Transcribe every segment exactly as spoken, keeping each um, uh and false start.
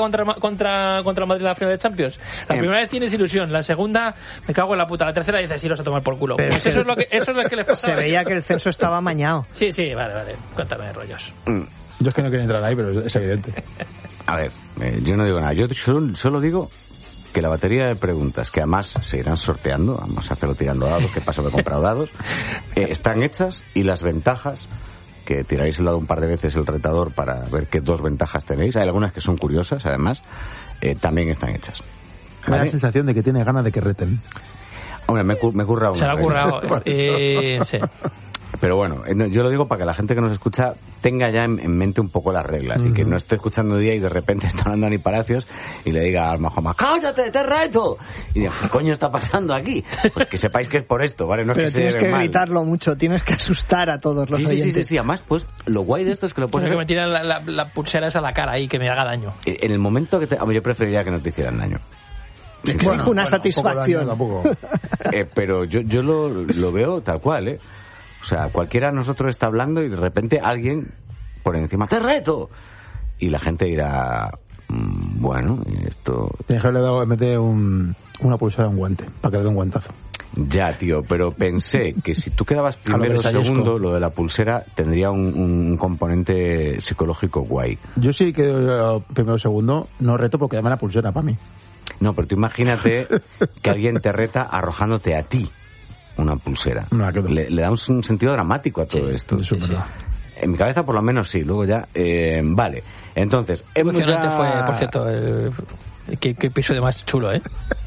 contra contra contra el Madrid en la final de Champions. La primera vez tienes ilusión, la segunda me cago en la puta, la tercera dices sí, los a tomar por culo. Pero pues eso es lo que eso es lo que les pasa. Se veía que el censo estaba amañado. Sí, sí, vale, vale. Cuéntame rollos. Mm. Yo es que no quiero entrar ahí, pero es evidente. A ver, eh, yo no digo nada. Yo solo, solo digo que la batería de preguntas, que además se irán sorteando, vamos a hacerlo tirando dados, que paso que he comprado dados, eh, están hechas, y las ventajas, que tiraréis el dado un par de veces el retador para ver qué dos ventajas tenéis, hay algunas que son curiosas, además, eh, también están hechas. Me da ¿Vale? la sensación de que tiene ganas de que reten. Hombre, me, me he currado una. Se lo ha currado. Eh, sí. Pero bueno, yo lo digo para que la gente que nos escucha tenga ya en, en mente un poco las reglas, uh-huh. y que no esté escuchando un día y de repente está hablando Ani Palacios y le diga al Mahoma, ¡cállate, te reto! Y diga, ¿qué coño está pasando aquí? Pues que sepáis que es por esto, ¿vale? No es Pero que tienes se que mal. gritarlo mucho, tienes que asustar a todos los sí, sí, oyentes. sí, sí, sí, además, pues lo guay de esto es que lo puedes Quiero hacer... que me tiren la, la, la pulsera esa a la cara ahí, que me haga daño. En el momento que te... Hombre, yo preferiría que no te hicieran daño. Exijo bueno, una bueno, satisfacción. Daño, eh, pero yo, yo lo, lo veo tal cual, ¿eh? O sea, cualquiera de nosotros está hablando y de repente alguien por encima, ¡te reto! Y la gente dirá, mmm, bueno, esto... Tienes que haberle dado, meter un, una pulsera a un guante, para que le dé un guantazo. Ya, tío, pero pensé que si tú quedabas primero o segundo, lo de la pulsera tendría un, un componente psicológico guay. Yo sí quedo primero o segundo, no reto porque dame la pulsera para mí. No, pero tú imagínate que alguien te reta arrojándote a ti una pulsera. No, le, le da un, un sentido dramático a todo sí, esto. Sí, sí. En mi cabeza por lo menos sí, luego ya... Eh, vale, entonces... Emocionante ya... fue, por cierto, el, qué, qué episodio más chulo, ¿eh?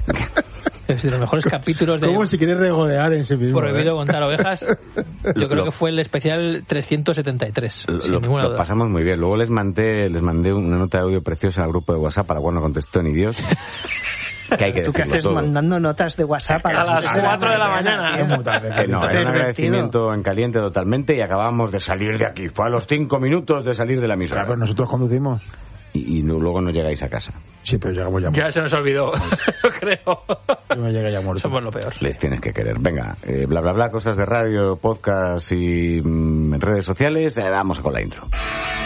Es de los mejores capítulos de... Como si quieres regodear en sí mismo. Prohibido ¿eh? contar ovejas. Yo creo lo, que fue el especial trescientos setenta y tres. Lo, sin lo, ninguna lo duda. pasamos muy bien. Luego les mandé, les mandé una nota de audio preciosa al grupo de WhatsApp, para cuando no contestó ni Dios. Que hay que ¿Tú qué haces todo. mandando notas de WhatsApp a, a las cuatro de la mañana? Que no, era un agradecimiento en caliente totalmente y acabamos de salir de aquí. Fue a los cinco minutos de salir de la emisora. Claro, pues nosotros conducimos. Y, y no, luego no llegáis a casa. Sí, pero llegamos ya muertos. Ya se nos olvidó, creo. Yo me llegué ya muerto. Somos lo peor. Les tienes que querer. Venga, eh, bla, bla, bla, cosas de radio, podcast y mmm, redes sociales. Eh, vamos con la intro.